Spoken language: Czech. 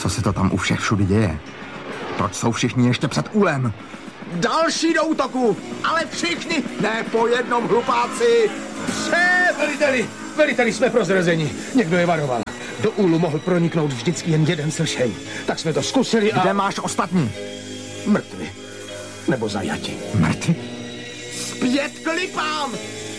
Co se to tam u všech všudy děje? Proč jsou všichni ještě před úlem? Další do útoku! Ale všichni! Ne po jednom, hlupáci! Veliteli, jsme prozrazeni. Někdo je varoval. Do úlu mohl proniknout vždycky jen jeden slšej. Tak jsme to zkusili a... Kde máš ostatní? Mrtvi. Nebo zajati. Mrtvi? Zpět k lipám!